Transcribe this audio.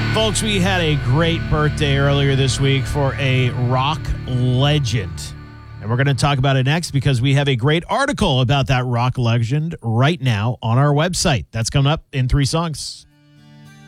Folks, we had a great birthday earlier this week for a rock legend. And we're going to talk about it next because we have a great article about that rock legend right now on our website. That's coming up in 3 songs.